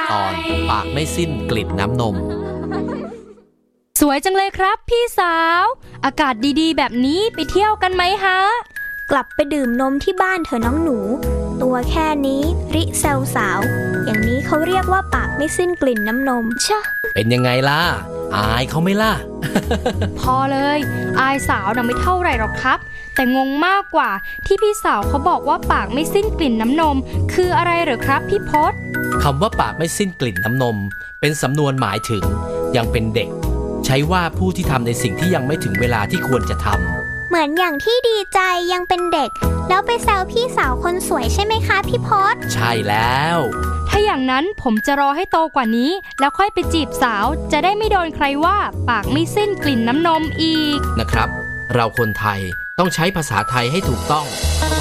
ตอนปากไม่สิ้นกลิ่นน้ำนมสวยจังเลยครับพี่สาวอากาศดีๆแบบนี้ไปเที่ยวกันไหมฮะกลับไปดื่มนมที่บ้านเถอะน้องหนูตัวแค่นี้ริเซลสาวอย่างนี้เขาเรียกว่าปากไม่สิ้นกลิ่นน้ำนมชะเป็นยังไงล่ะอายเขาไหม่ล่ะพอเลยอายสาวน่ะไม่เท่าไหร่หรอกครับแต่งงมากกว่าที่พี่สาวเขาบอกว่าปากไม่สิ้นกลิ่นน้ำนมคืออะไรเหรอครับพี่พศคำว่าปากไม่สิ้นกลิ่นน้ำนมเป็นสำนวนหมายถึงยังเป็นเด็กใช้ว่าผู้ที่ทำในสิ่งที่ยังไม่ถึงเวลาที่ควรจะทำเหมือนอย่างที่ดีใจยังเป็นเด็กแล้วไปแซวพี่สาวคนสวยใช่ไหมคะพี่พศใช่แล้วถ้าอย่างนั้นผมจะรอให้โตกว่านี้แล้วค่อยไปจีบสาวจะได้ไม่โดนใครว่าปากไม่สิ้นกลิ่นน้ำนมอีกนะครับเราคนไทยต้องใช้ภาษาไทยให้ถูกต้อง